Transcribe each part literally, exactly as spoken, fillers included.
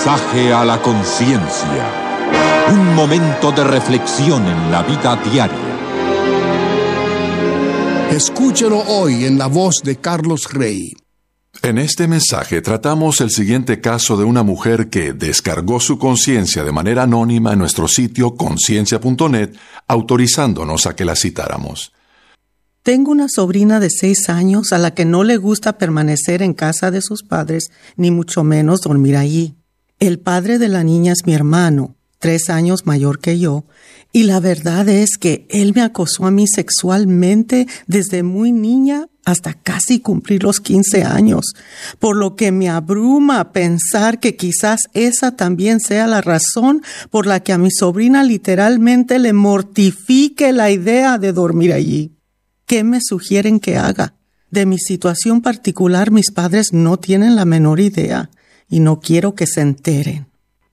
Mensaje a la conciencia. Un momento de reflexión en la vida diaria. Escúchelo hoy en la voz de Carlos Rey. En este mensaje tratamos el siguiente caso de una mujer que descargó su conciencia de manera anónima en nuestro sitio conciencia punto net, autorizándonos a que la citáramos. Tengo una sobrina de seis años a la que no le gusta permanecer en casa de sus padres, ni mucho menos dormir allí. El padre de la niña es mi hermano, tres años mayor que yo, y la verdad es que él me acosó a mí sexualmente desde muy niña hasta casi cumplir los quince años, por lo que me abruma pensar que quizás esa también sea la razón por la que a mi sobrina literalmente le mortifique la idea de dormir allí. ¿Qué me sugieren que haga? De mi situación particular, mis padres no tienen la menor idea y no quiero que se enteren.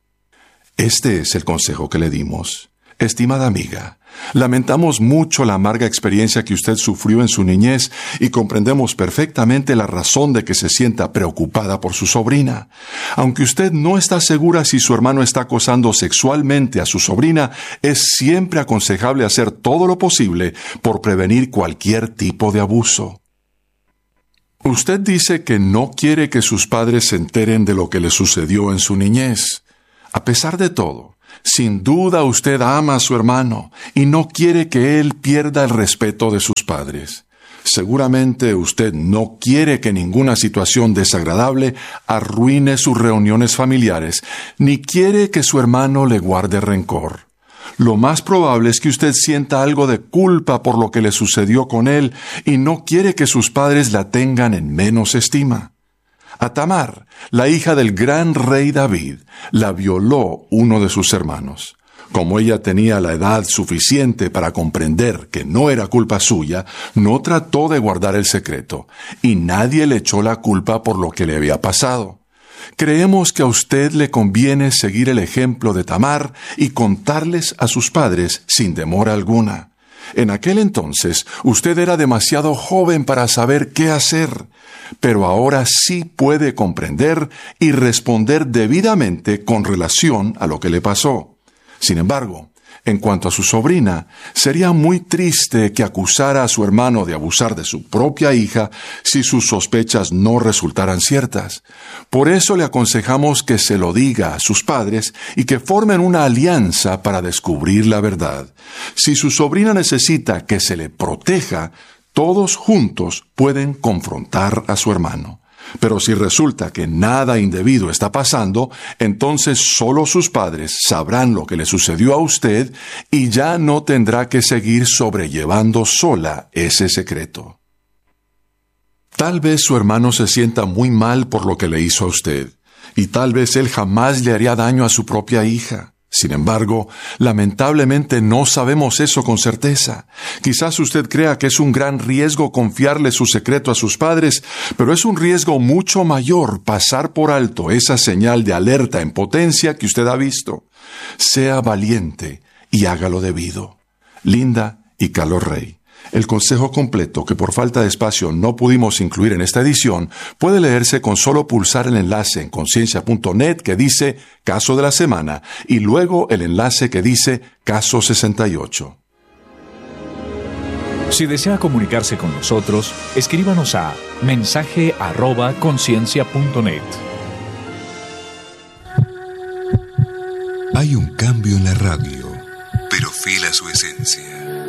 Este es el consejo que le dimos. Estimada amiga, lamentamos mucho la amarga experiencia que usted sufrió en su niñez y comprendemos perfectamente la razón de que se sienta preocupada por su sobrina. Aunque usted no está segura si su hermano está acosando sexualmente a su sobrina, es siempre aconsejable hacer todo lo posible por prevenir cualquier tipo de abuso. Usted dice que no quiere que sus padres se enteren de lo que le sucedió en su niñez. A pesar de todo, sin duda usted ama a su hermano y no quiere que él pierda el respeto de sus padres. Seguramente usted no quiere que ninguna situación desagradable arruine sus reuniones familiares, ni quiere que su hermano le guarde rencor. Lo más probable es que usted sienta algo de culpa por lo que le sucedió con él y no quiere que sus padres la tengan en menos estima. A Tamar, la hija del gran rey David, la violó uno de sus hermanos. Como ella tenía la edad suficiente para comprender que no era culpa suya, no trató de guardar el secreto, y nadie le echó la culpa por lo que le había pasado. Creemos que a usted le conviene seguir el ejemplo de Tamar y contarles a sus padres sin demora alguna. En aquel entonces, usted era demasiado joven para saber qué hacer, pero ahora sí puede comprender y responder debidamente con relación a lo que le pasó. Sin embargo, en cuanto a su sobrina, sería muy triste que acusara a su hermano de abusar de su propia hija si sus sospechas no resultaran ciertas. Por eso le aconsejamos que se lo diga a sus padres y que formen una alianza para descubrir la verdad. Si su sobrina necesita que se le proteja, todos juntos pueden confrontar a su hermano. Pero si resulta que nada indebido está pasando, entonces solo sus padres sabrán lo que le sucedió a usted y ya no tendrá que seguir sobrellevando sola ese secreto. Tal vez su hermano se sienta muy mal por lo que le hizo a usted, y tal vez él jamás le haría daño a su propia hija. Sin embargo, lamentablemente no sabemos eso con certeza. Quizás usted crea que es un gran riesgo confiarle su secreto a sus padres, pero es un riesgo mucho mayor pasar por alto esa señal de alerta en potencia que usted ha visto. Sea valiente y hágalo debido. Linda y Carlos Rey. El consejo completo, que por falta de espacio no pudimos incluir en esta edición, puede leerse con solo pulsar el enlace en conciencia punto net que dice Caso de la Semana y luego el enlace que dice Caso sesenta y ocho. Si desea comunicarse con nosotros, escríbanos a mensaje arroba conciencia punto net. Hay un cambio en la radio, pero fiel a su esencia.